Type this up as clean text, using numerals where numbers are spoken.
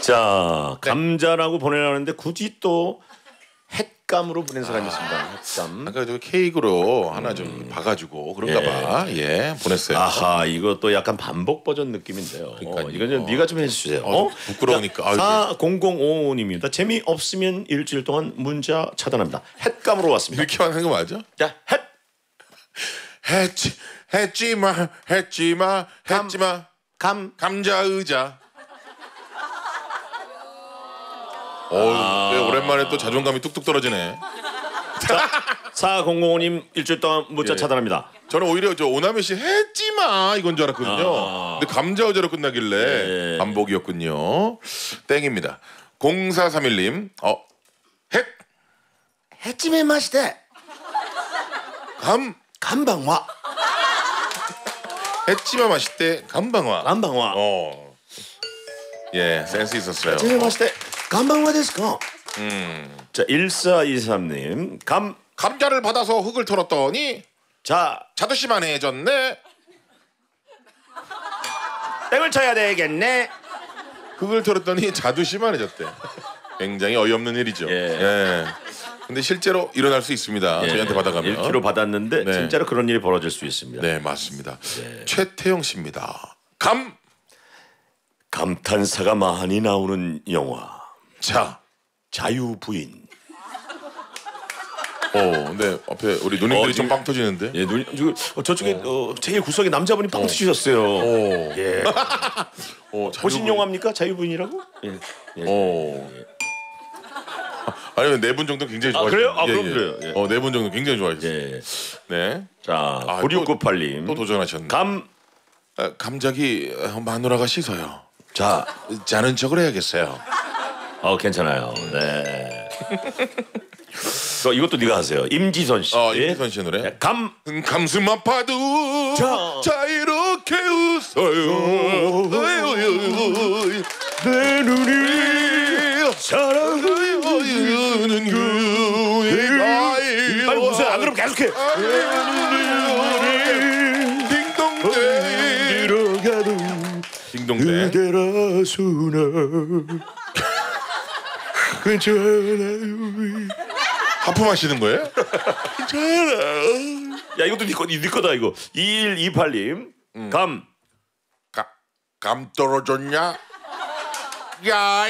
자, 감자라고 보내라는데 굳이 또 햇감으로 보낸 사람이 있습니다. 햇감. 아까 저 케이크로 하나 좀 봐가지고 그런가봐. 예, 보냈어요. 아하, 이것도 약간 반복 버전 느낌인데요. 이건 좀 네가 좀 해주세요. 부끄러우니까. 4005님입니다. 재미 없으면 일주일 동안 문자 차단합니다. 햇감으로 왔습니다. 이렇게만 한 거 맞아? 자, 했지마. 감자 의자. 오랜만에 또 자존감이 뚝뚝 떨어지네. 4005님 일주일 동안 문자 차단합니다. 저는 오히려 저 오나미 씨 했지마 이건 줄 알았거든요. 근데 감자 의자로 끝나길래 반복이었군요. 땡입니다. 0431님 햇찜의 맛이대. 감방화. 했지마 맛있대 감방화. 예, 센스 있었어요. 햇찜의 맛이대. 감방화 데스까? 자, 1423님 감자를 받아서 흙을 털었더니 자두씨만 해졌네. 땡을 쳐야 되겠네. 흙을 털었더니 자두씨만 해졌대. 굉장히 어이없는 일이죠. 예. 근데 실제로 일어날 수 있습니다. 저희한테 받아가면 1kg 받았는데 진짜로 그런 일이 벌어질 수 있습니다. 네, 맞습니다. 최태영 씨입니다. 감탄사가 많이 나오는 영화. 자유부인. 근데 앞에 우리 누님들이 좀 빵 터지는데. 예, 저쪽에 제일 구석에 남자분이 빵 터지셨어요. 예. 보신 영화입니까? 자유부인이라고? 예. 아니면 4분 정도 굉장히 좋아하시죠. 그래요? 그럼 그래요. 4분 정도 굉장히 좋아하셨어요. 네. 자, 9698님 또 도전하셨네. 감자기 마누라가 씻어요. 자는 척을 해야겠어요. 괜찮아요. 네. 이것도 네가 하세요. 임지선 씨. 임지선 씨 노래. 가슴 아파도 자 이렇게 웃어요. 내 눈이 사랑하는 그의 빨리 웃어요. 안 그러면 계속해. 딩동대. 그대라수나 괜찮아요. 하품하시는 거예요? 괜찮아. 야, 이것도 네 거다 이거. 2128님 감 떨어졌냐? 야.